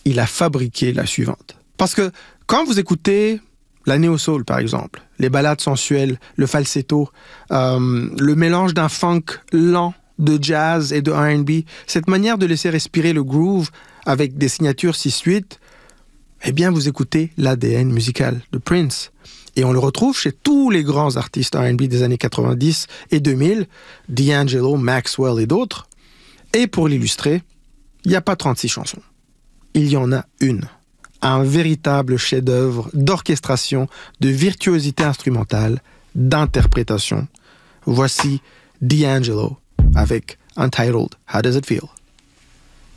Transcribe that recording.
il a fabriqué la suivante. Parce que quand vous écoutez la néo-soul, par exemple, les ballades sensuelles, le falsetto, le mélange d'un funk lent, de jazz et de R&B, cette manière de laisser respirer le groove avec des signatures 6/8, eh bien, vous écoutez l'ADN musical de Prince. Et on le retrouve chez tous les grands artistes R&B des années 90 et 2000, D'Angelo, Maxwell et d'autres. Et pour l'illustrer, il n'y a pas 36 chansons. Il y en a une. Un véritable chef-d'œuvre d'orchestration, de virtuosité instrumentale, d'interprétation. Voici D'Angelo avec Untitled, How Does It Feel?